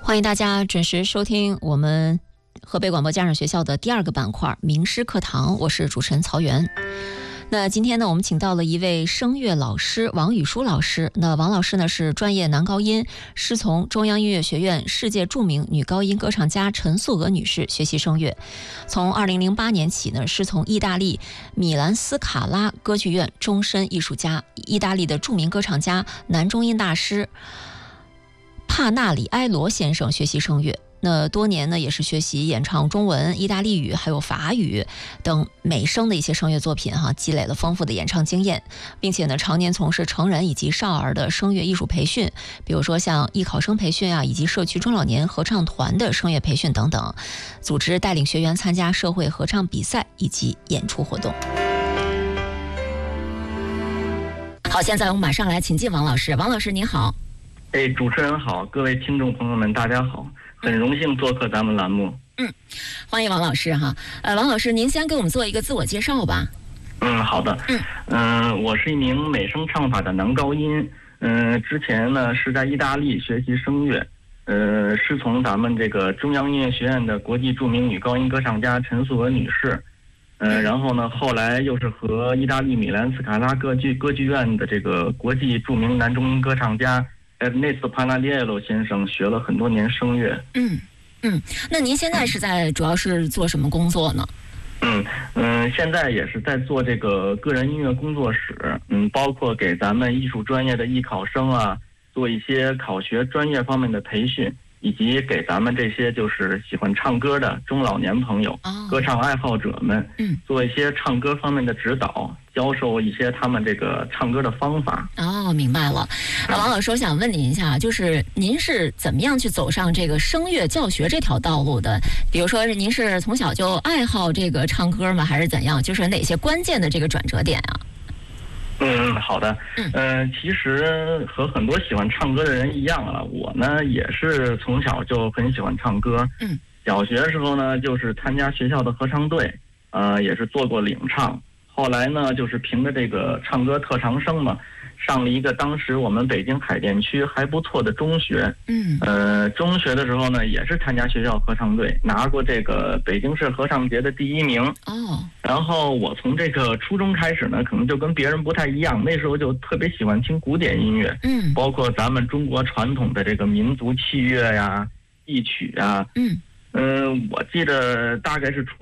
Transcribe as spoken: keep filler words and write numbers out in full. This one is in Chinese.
欢迎大家准时收听我们河北广播家长学校的第二个板块名师课堂，我是主持人曹媛。那今天呢，我们请到了一位声乐老师王雨舒老师。那王老师呢是专业男高音，师从中央音乐学院世界著名女高音歌唱家陈素娥女士学习声乐。从二零零八年起呢，师从意大利米兰斯卡拉歌剧院终身艺术家、意大利的著名歌唱家、男中音大师帕纳里埃罗先生学习声乐。那多年呢，也是学习演唱中文、意大利语还有法语等美声的一些声乐作品哈，积累了丰富的演唱经验，并且呢，常年从事成人以及少儿的声乐艺术培训，比如说像艺考生培训啊，以及社区中老年合唱团的声乐培训等等，组织带领学员参加社会合唱比赛以及演出活动。好，现在我们马上来请进王老师。王老师您好。 哎，主持人好，各位听众朋友们大家好，很荣幸做客咱们栏目。 嗯，欢迎王老师哈。呃，王老师您先给我们做一个自我介绍吧。 嗯，好的。嗯嗯、呃，我是一名美声唱法的男高音。嗯、呃，之前呢是在意大利学习声乐，呃，师从咱们这个中央音乐学院的国际著名女高音歌唱家陈素娥女士。呃，然后呢，后来又是和意大利米兰斯卡拉歌剧歌剧院的这个国际著名男中音歌唱家呃，内斯帕纳利埃罗先生学了很多年声乐。 嗯嗯，那您现在是在主要是做什么工作呢？ 嗯嗯，现在也是在做这个个人音乐工作室，嗯，包括给咱们艺术专业的艺考生啊，做一些考学专业方面的培训，以及给咱们这些就是喜欢唱歌的中老年朋友、哦、歌唱爱好者们，嗯，做一些唱歌方面的指导。教授一些他们这个唱歌的方法。 哦，明白了。那王老师，我想问您一下，就是您是怎么样去走上这个声乐教学这条道路的？比如说，您是从小就爱好这个唱歌吗？还是怎样？就是哪些关键的这个转折点啊？ 嗯，好的。嗯、呃，其实和很多喜欢唱歌的人一样啊，我呢也是从小就很喜欢唱歌。嗯，小学的时候呢，就是参加学校的合唱队，呃，也是做过领唱。后来呢，就是凭着这个唱歌特长生嘛，上了一个当时我们北京海淀区还不错的中学。嗯，呃，中学的时候呢，也是参加学校合唱队，拿过这个北京市合唱节的第一名。哦。然后我从这个初中开始呢，可能就跟别人不太一样，那时候就特别喜欢听古典音乐。嗯。包括咱们中国传统的这个民族器乐呀、戏曲啊。嗯。嗯、呃，我记得大概是初